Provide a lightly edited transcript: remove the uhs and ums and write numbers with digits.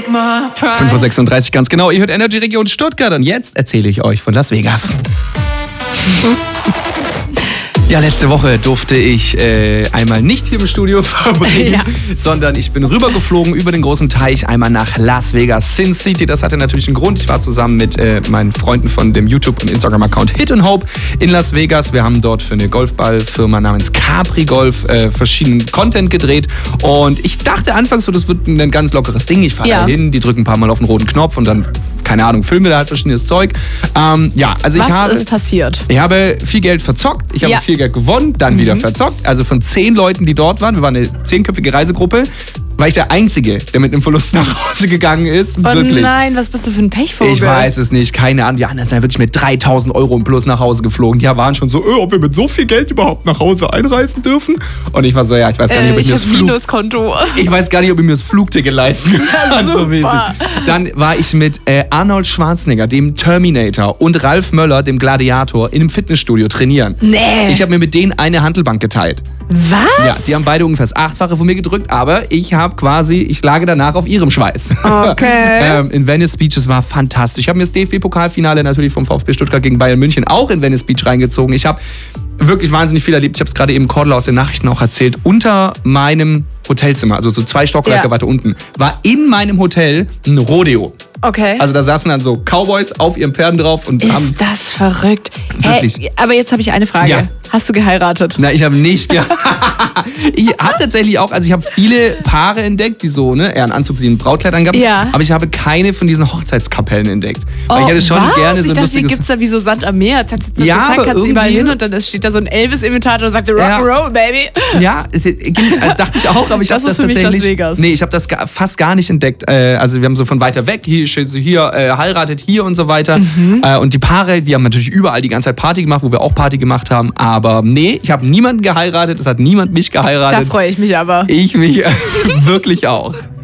5:36 Uhr ganz genau. Ihr hört Energy Region Stuttgart und jetzt erzähle ich euch von Las Vegas. Ja, letzte Woche durfte ich einmal nicht hier im Studio verbringen, sondern ich bin rübergeflogen über den großen Teich, einmal nach Las Vegas, Sin City. Das hatte natürlich einen Grund. Ich war zusammen mit meinen Freunden von dem YouTube- und Instagram-Account Hit and Hope in Las Vegas. Wir haben dort für eine Golfballfirma namens Capri Golf verschiedenen Content gedreht. Und ich dachte anfangs so, das wird ein ganz lockeres Ding. Ich fahre da hin, die drücken ein paar Mal auf den roten Knopf und dann, keine Ahnung, filme da halt verschiedenes Zeug. Was ist passiert? Ich habe viel Geld verzockt. Ich habe viel Geld gewonnen, dann wieder verzockt. Also von 10 Leuten, die dort waren, wir waren eine 10-köpfige Reisegruppe, war ich der Einzige, der mit einem Verlust nach Hause gegangen ist. Wirklich. Oh nein, was bist du für ein Pechvogel? Ich weiß es nicht, keine Ahnung. Die anderen sind ja wirklich mit 3.000 € im Plus nach Hause geflogen. Die waren schon so, ob wir mit so viel Geld überhaupt nach Hause einreisen dürfen. Und ich war so, ich weiß gar nicht, ob ich mir das Flugticket leisten kann. Ja, super. So mäßig. Dann war ich mit Arnold Schwarzenegger, dem Terminator, und Ralf Möller, dem Gladiator, in einem Fitnessstudio trainieren. Nee. Ich habe mir mit denen eine Hantelbank geteilt. Was? Ja, die haben beide ungefähr das 8-fache von mir gedrückt, aber ich lag danach auf ihrem Schweiß. Okay. In Venice Beach, es war fantastisch. Ich habe mir das DFB-Pokalfinale natürlich vom VfB Stuttgart gegen Bayern München auch in Venice Beach reingezogen. Ich habe wirklich wahnsinnig viel erlebt. Ich habe es gerade eben Cordula aus den Nachrichten auch erzählt. Unter meinem Hotelzimmer, also so 2 Stockwerke weiter unten, war in meinem Hotel ein Rodeo. Okay. Also da saßen dann so Cowboys auf ihren Pferden drauf und haben... Ist das verrückt? Wirklich. Hey, aber jetzt habe ich eine Frage. Ja. Hast du geheiratet? Na, ich habe nicht Ich habe tatsächlich auch, also ich habe viele Paare entdeckt, die so, eher einen Anzug, sie ein Brautkleid angaben. Ja. Aber ich habe keine von diesen Hochzeitskapellen entdeckt. Weil ich hätte schon gerne so ich ein dachte, die lustiges... gibt's da wie so Sand am Meer. Zack, aber kannst du überall irgendwie- hin und dann steht da so ein Elvis-Imitator und sagt Rock'n'Roll, Baby. Ja, dachte ich auch, aber ich habe Das ist für mich tatsächlich... Las Vegas. Nee, ich habe das fast gar nicht entdeckt. Also wir haben so von weiter weg, hier heiratet hier und so weiter. Und die Paare, die haben natürlich überall die ganze Zeit Party gemacht, wo wir auch Party gemacht haben. Aber nee, ich habe niemanden geheiratet, es hat niemand mich geheiratet. Da freue ich mich aber. Ich mich wirklich auch.